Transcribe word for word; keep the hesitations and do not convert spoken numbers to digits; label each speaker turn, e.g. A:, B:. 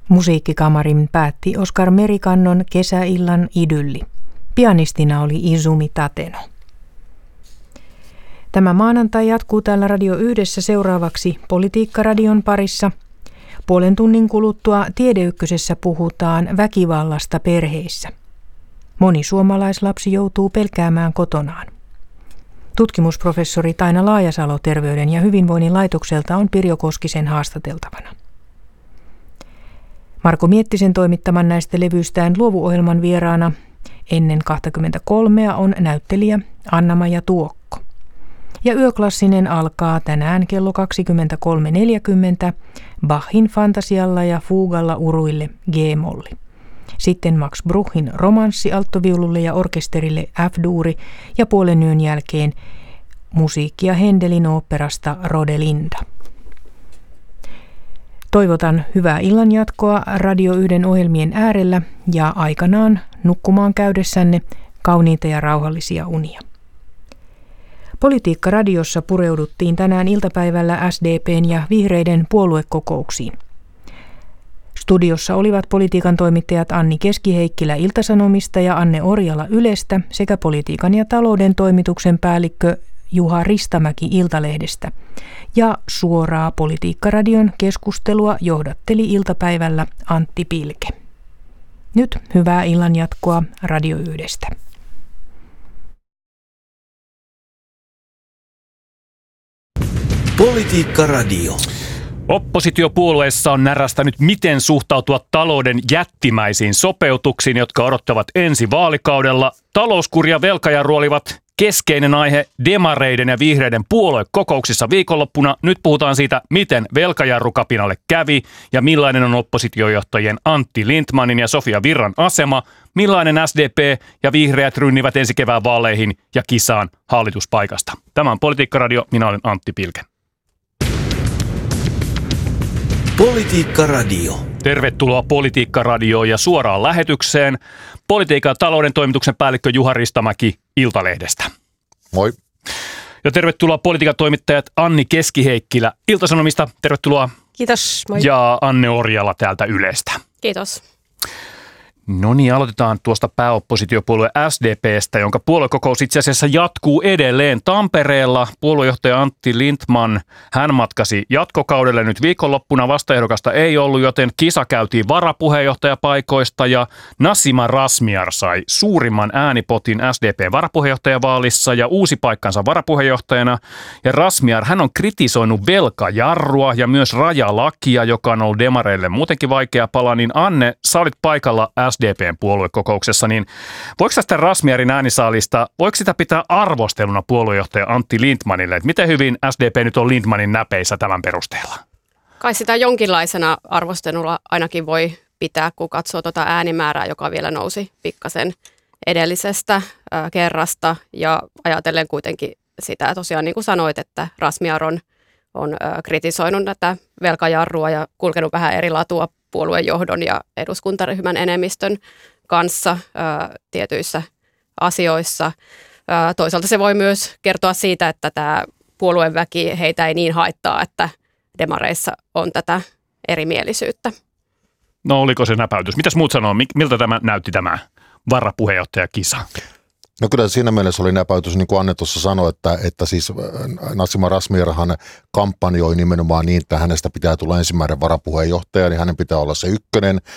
A: Musiikkikamarin päätti Oskar Merikannon kesäillan idylli. Pianistina oli Izumi Tateno. Tämä maanantai jatkuu täällä Radio Yhdessä seuraavaksi Politiikkaradion parissa. Puolen tunnin kuluttua Tiedeykkösessä puhutaan väkivallasta perheissä. Moni suomalaislapsi joutuu pelkäämään kotonaan. Tutkimusprofessori Taina Laajasalo Terveyden ja hyvinvoinnin laitokselta on Pirjo Koskisen haastateltavana. Marko Miettisen toimittaman näistä levyistään luovuohjelman vieraana ennen kaksikymmentäkolme on näyttelijä Anna-Maja Tuokko. Ja yöklassinen alkaa tänään kello kaksikymmentäkolme neljäkymmentä Bachin fantasialla ja fuugalla uruille G-molli. Sitten Max Bruchin romanssi alttoviululle ja orkesterille F-duuri ja puolen yön jälkeen musiikkia Händelin oopperasta Rodelinda. Toivotan hyvää illanjatkoa Radio yhden ohjelmien äärellä ja aikanaan nukkumaan käydessänne kauniita ja rauhallisia unia. Politiikka-radiossa pureuduttiin tänään iltapäivällä S D P:n ja vihreiden puoluekokouksiin. Studiossa olivat politiikan toimittajat Anni Keski-Heikkilä Ilta-Sanomista ja Anne Orjala Ylestä sekä politiikan ja talouden toimituksen päällikkö Juha Ristamäki Iltalehdestä. Ja suoraa Politiikka-radion keskustelua johdatteli iltapäivällä Antti Pilke. Nyt hyvää illanjatkoa Radio Yhdestä.
B: Politiikka-radio. Oppositiopuolueissa on närästänyt, miten suhtautua talouden jättimäisiin sopeutuksiin, jotka odottavat ensi vaalikaudella. Talouskuri ja velkajarru olivat keskeinen aihe demareiden ja vihreiden puoluekokouksissa viikonloppuna. Nyt puhutaan siitä, miten velkajarrukapinalle kävi ja millainen on oppositiojohtajien Antti Lindtmanin ja Sofia Virran asema, millainen S D P ja vihreät rynnivät ensi kevään vaaleihin ja kisaan hallituspaikasta. Tämä on Politiikka-radio, minä olen Antti Pilke.
C: Politiikka-radio.
B: Tervetuloa Politiikka-radioon ja suoraan lähetykseen. Politiikan ja talouden toimituksen päällikkö Juha Ristamäki Iltalehdestä.
D: Moi.
B: Ja tervetuloa politiikan toimittajat Anni Keski-Heikkilä Ilta-Sanomista. Tervetuloa.
E: Kiitos. Moi.
B: Ja Anne Orjala täältä Ylestä.
E: Kiitos.
B: No niin, aloitetaan tuosta pääoppositiopuolue S D P:stä, jonka puoluekokous itse asiassa jatkuu edelleen Tampereella. Puoluejohtaja Antti Lindtman, hän matkasi jatkokaudelle nyt viikonloppuna. Vastaehdokasta ei ollut, joten kisa käytiin varapuheenjohtajapaikoista ja Nasima Razmyar sai suurimman äänipotin S D P-varapuheenjohtajavaalissa ja uusi paikkansa varapuheenjohtajana. Ja Razmyar, hän on kritisoinut velkajarrua ja myös rajalakia, joka on ollut demareille muutenkin vaikea pala. Niin Anne, sä olit paikalla S D P:n puoluekokouksessa, niin voiko tästä Razmyarin äänisaalista, voiko sitä pitää arvosteluna puoluejohtaja Antti Lindtmanille, että miten hyvin S D P nyt on Lindtmanin näpeissä tämän perusteella?
E: Kai sitä jonkinlaisena arvosteluna ainakin voi pitää, kun katsoo tuota äänimäärää, joka vielä nousi pikkasen edellisestä ää, kerrasta ja ajatellen kuitenkin sitä tosiaan niin kuin sanoit, että Razmyar on, on ää, kritisoinut tätä velkajarrua ja kulkenut vähän eri latua puoluejohdon ja eduskuntaryhmän enemmistön kanssa ää, tietyissä asioissa. Ää, toisaalta se voi myös kertoa siitä, että tämä puolueväki heitä ei niin haittaa, että demareissa on tätä erimielisyyttä.
B: No oliko se näpäytys? Mitäs muut sanoo? Miltä tämä näytti tämä varapuheenjohtajakisa?
D: No kyllä siinä mielessä oli näpäytys, niin kuin Anne tuossa sanoi, että, että siis Nasima Razmyarhan kampanjoi nimenomaan niin, että hänestä pitää tulla ensimmäinen varapuheenjohtaja, niin hänen pitää olla se ykkönen,